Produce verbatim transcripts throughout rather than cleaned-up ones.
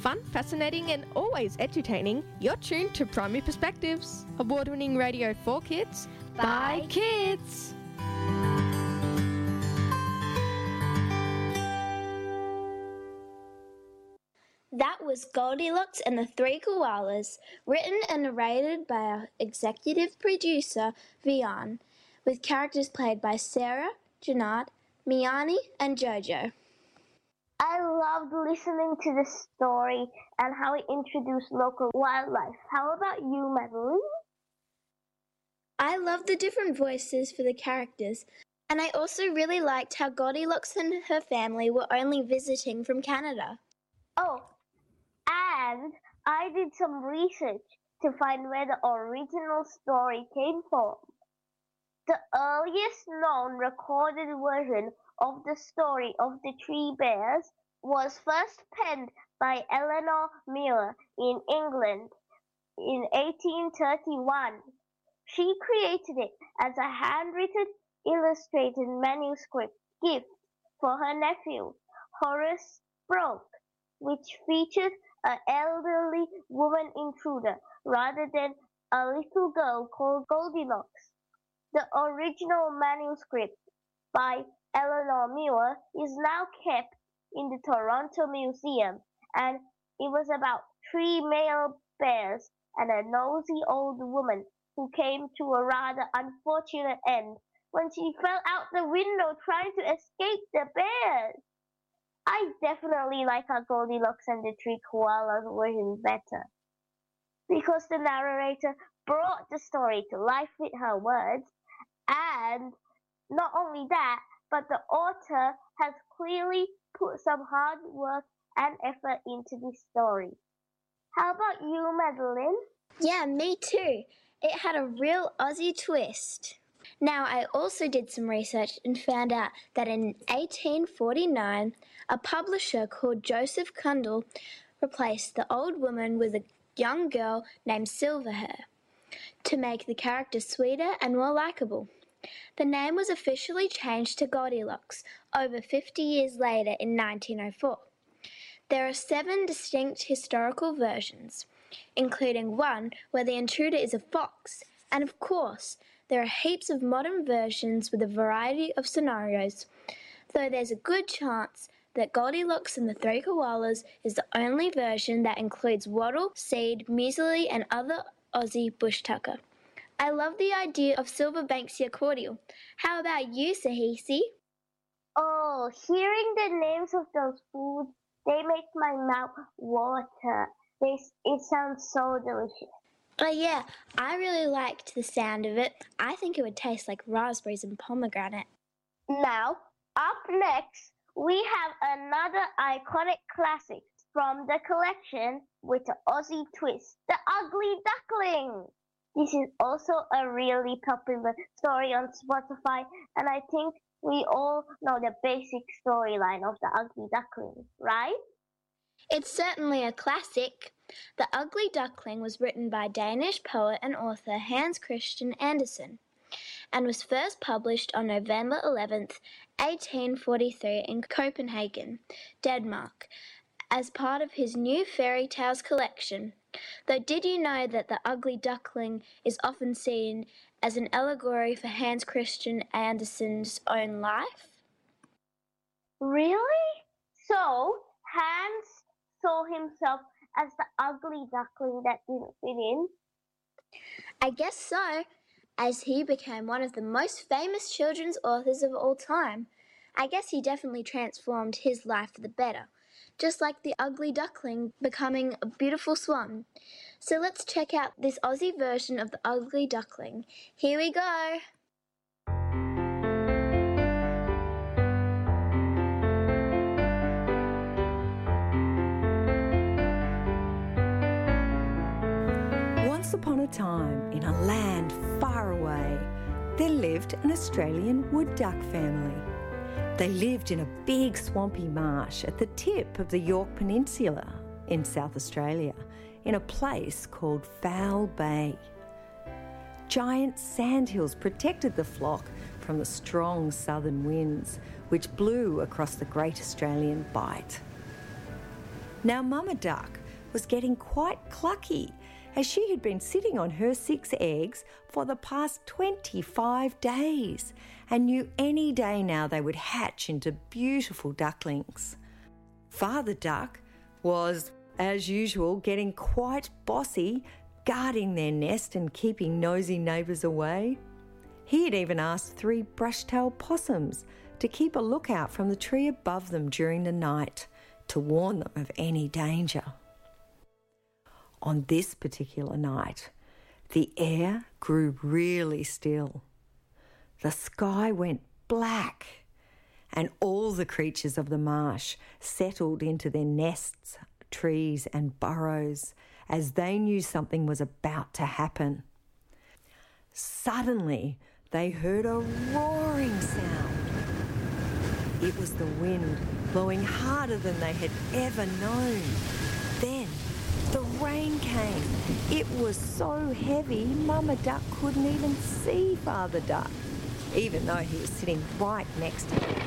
Fun, fascinating and always entertaining, you're tuned to Primary Perspectives. Award-winning radio for kids, by, by kids. That was Goldilocks and the Three Koalas, written and narrated by our executive producer, Vian, with characters played by Sarah, Janard, Miani and Jojo. I loved listening to the story and how it introduced local wildlife. How about you, Madeline? I loved the different voices for the characters, and I also really liked how Goldilocks and her family were only visiting from Canada. Oh, and I did some research to find where the original story came from. The earliest known recorded version of the story of the Three Bears was first penned by Eleanor Miller in England in eighteen thirty-one. She created it as a handwritten, illustrated manuscript gift for her nephew, Horace Broke, which featured an elderly woman intruder rather than a little girl called Goldilocks. The original manuscript by Eleanor Miller is now kept in the Toronto Museum, and it was about three male bears and a nosy old woman who came to a rather unfortunate end when she fell out the window trying to escape the bears. I definitely like our Goldilocks and the Three Koalas version better, because the narrator brought the story to life with her words, and not only that, but the author has clearly put some hard work and effort into this story. How about you, Madeline? Yeah, me too. It had a real Aussie twist. Now, I also did some research and found out that in eighteen forty-nine, a publisher called Joseph Kundal replaced the old woman with a young girl named Silverhair to make the character sweeter and more likeable. The name was officially changed to Goldilocks over fifty years later in nineteen oh four. There are seven distinct historical versions, including one where the intruder is a fox, and of course, there are heaps of modern versions with a variety of scenarios, though there's a good chance that Goldilocks and the Three Koalas is the only version that includes wattle, seed, muesli and other Aussie bush tucker. I love the idea of Silver Banksia cordial. How about you, Sahisi? Oh, hearing the names of those foods, they make my mouth water. They, it sounds so delicious. Oh yeah, I really liked the sound of it. I think it would taste like raspberries and pomegranate. Now, up next, we have another iconic classic from the collection with an Aussie twist, The Ugly Duckling. This is also a really popular story on Spotify, and I think we all know the basic storyline of The Ugly Duckling, right? It's certainly a classic. The Ugly Duckling was written by Danish poet and author Hans Christian Andersen and was first published on November eleventh, eighteen forty-three in Copenhagen, Denmark, as part of his new fairy tales collection. Though did you know that The Ugly Duckling is often seen as an allegory for Hans Christian Andersen's own life? Really? So, Hans saw himself as the ugly duckling that didn't fit in? I guess so, as he became one of the most famous children's authors of all time. I guess he definitely transformed his life for the better, just like the ugly duckling becoming a beautiful swan. So let's check out this Aussie version of the Ugly Duckling. Here we go! Once upon a time, in a land far away, there lived an Australian wood duck family. They lived in a big swampy marsh at the tip of the Yorke Peninsula in South Australia, in a place called Foul Bay. Giant sandhills protected the flock from the strong southern winds which blew across the Great Australian Bight. Now Mama Duck was getting quite clucky, as she had been sitting on her six eggs for the past twenty-five days and knew any day now they would hatch into beautiful ducklings. Father Duck was, as usual, getting quite bossy, guarding their nest and keeping nosy neighbours away. He had even asked three brush-tailed possums to keep a lookout from the tree above them during the night to warn them of any danger. On this particular night, the air grew really still. The sky went black, and all the creatures of the marsh settled into their nests, trees and burrows as they knew something was about to happen. Suddenly, they heard a roaring sound. It was the wind blowing harder than they had ever known. Then the rain came. It was so heavy, Mama Duck couldn't even see Father Duck, even though he was sitting right next to her.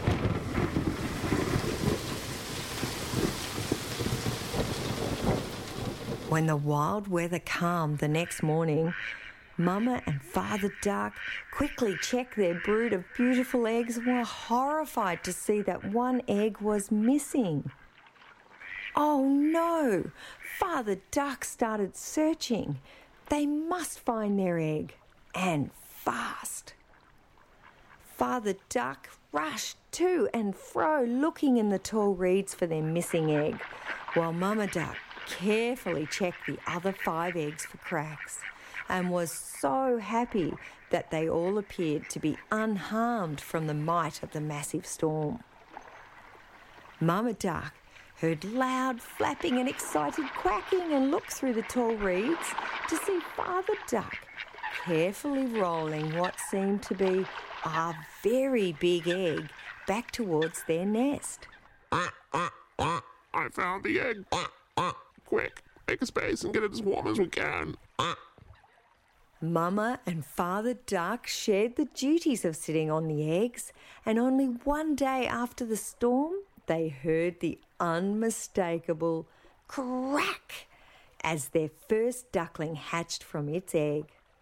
When the wild weather calmed the next morning, Mama and Father Duck quickly checked their brood of beautiful eggs and were horrified to see that one egg was missing. Oh no! Father Duck started searching. They must find their egg, and fast. Father Duck rushed to and fro looking in the tall reeds for their missing egg, while Mama Duck carefully checked the other five eggs for cracks and was so happy that they all appeared to be unharmed from the might of the massive storm. Mama Duck heard loud flapping and excited quacking and looked through the tall reeds to see Father Duck carefully rolling what seemed to be a very big egg back towards their nest. Uh, uh, uh, I found the egg. Uh, uh, quick, make a space and get it as warm as we can. Uh. Mama and Father Duck shared the duties of sitting on the eggs, and only one day after the storm, they heard the unmistakable crack as their first duckling hatched from its egg.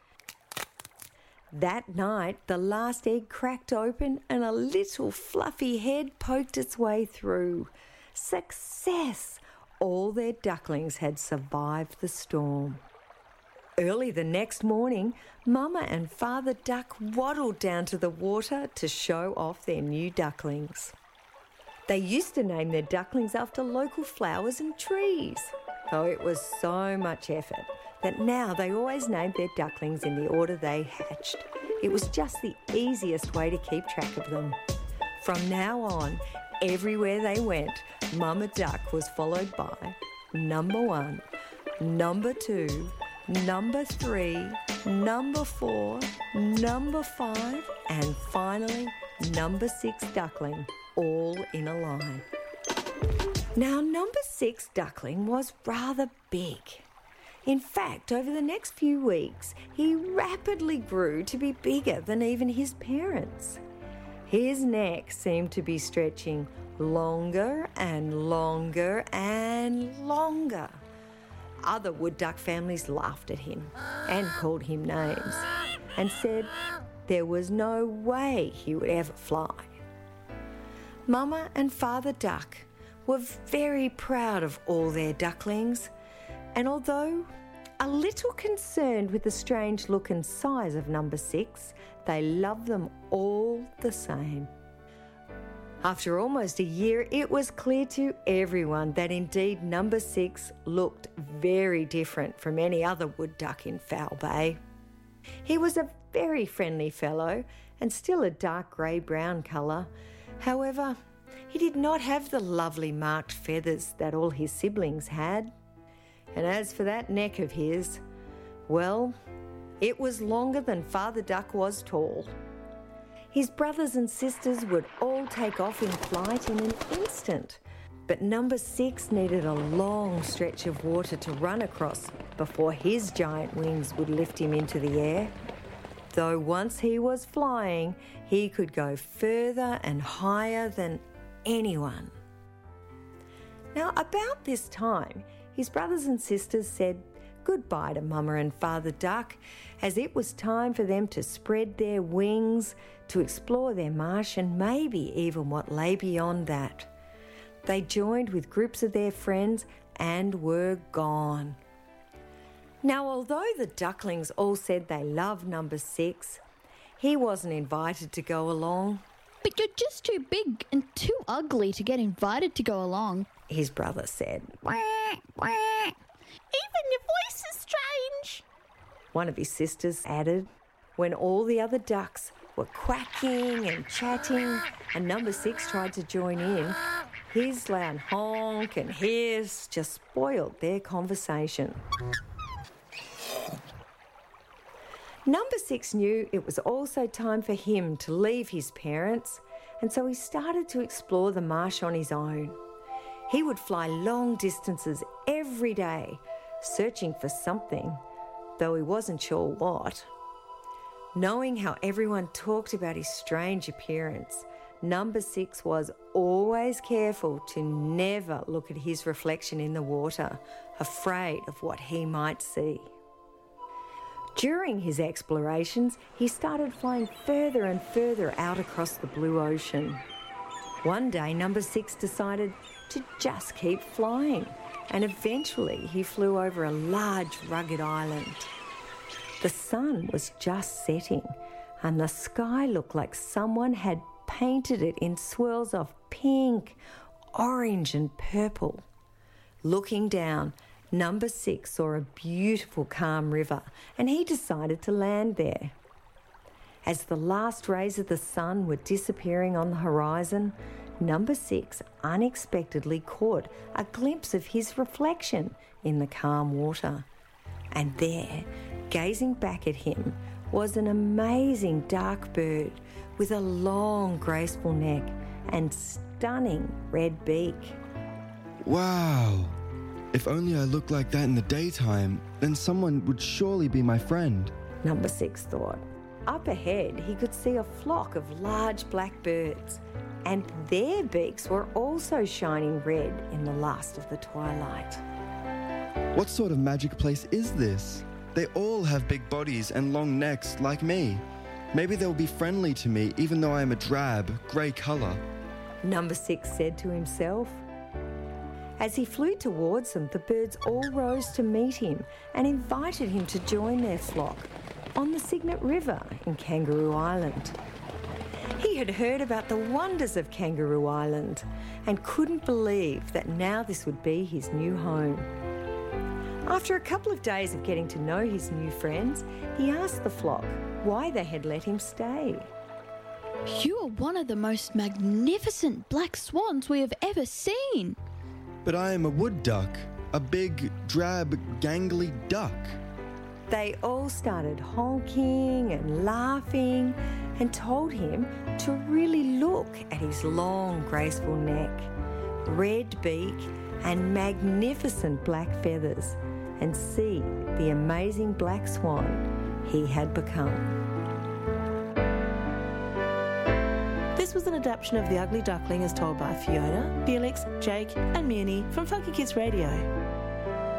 That night, the last egg cracked open and a little fluffy head poked its way through. Success! All their ducklings had survived the storm. Early the next morning, Mama and Father Duck waddled down to the water to show off their new ducklings. They used to name their ducklings after local flowers and trees, though it was so much effort that now they always named their ducklings in the order they hatched. It was just the easiest way to keep track of them. From now on, everywhere they went, Mama Duck was followed by number one, number two, number three, number four, number five, and finally number six duckling, all in a line. Now, number six duckling was rather big. In fact, over the next few weeks, he rapidly grew to be bigger than even his parents. His neck seemed to be stretching longer and longer and longer. Other wood duck families laughed at him and called him names and said there was no way he would ever fly. Mama and Father Duck were very proud of all their ducklings, and although a little concerned with the strange look and size of number six, they loved them all the same. After almost a year, it was clear to everyone that indeed number six looked very different from any other wood duck in Foul Bay. He was a very friendly fellow and still a dark grey-brown colour. However, he did not have the lovely marked feathers that all his siblings had. And as for that neck of his, well, it was longer than Father Duck was tall. His brothers and sisters would all take off in flight in an instant, but number six needed a long stretch of water to run across before his giant wings would lift him into the air. Though once he was flying, he could go further and higher than anyone. Now, about this time, his brothers and sisters said goodbye to Mama and Father Duck, as it was time for them to spread their wings, to explore their marsh and maybe even what lay beyond that. They joined with groups of their friends and were gone. Now, although the ducklings all said they loved number six, he wasn't invited to go along. But you're just too big and too ugly to get invited to go along, his brother said. Quack, quack. Even your voice is strange, one of his sisters added. When all the other ducks were quacking and chatting and number six tried to join in, his loud honk and hiss just spoiled their conversation. Number six knew it was also time for him to leave his parents, and so he started to explore the marsh on his own. He would fly long distances every day, searching for something, though he wasn't sure what. Knowing how everyone talked about his strange appearance, number six was always careful to never look at his reflection in the water, afraid of what he might see. During his explorations, he started flying further and further out across the blue ocean. One day, number six decided to just keep flying, and eventually he flew over a large, rugged island. The sun was just setting, and the sky looked like someone had painted it in swirls of pink, orange and purple. Looking down, number six saw a beautiful, calm river, and he decided to land there. As the last rays of the sun were disappearing on the horizon, number six unexpectedly caught a glimpse of his reflection in the calm water. And there, gazing back at him, was an amazing dark bird with a long, graceful neck and stunning red beak. Wow! If only I looked like that in the daytime, then someone would surely be my friend, number six thought. Up ahead, he could see a flock of large black birds, and their beaks were also shining red in the last of the twilight. What sort of magic place is this? They all have big bodies and long necks like me. Maybe they'll be friendly to me even though I am a drab, grey colour, number six said to himself. As he flew towards them, the birds all rose to meet him and invited him to join their flock on the Cygnet River in Kangaroo Island. He had heard about the wonders of Kangaroo Island and couldn't believe that now this would be his new home. After a couple of days of getting to know his new friends, he asked the flock why they had let him stay. You are one of the most magnificent black swans we have ever seen. But I am a wood duck, a big, drab, gangly duck. They all started honking and laughing and told him to really look at his long, graceful neck, red beak and magnificent black feathers, and see the amazing black swan he had become. This was an adaptation of The Ugly Duckling as told by Fiona, Felix, Jake and Mearney from Funky Kids Radio.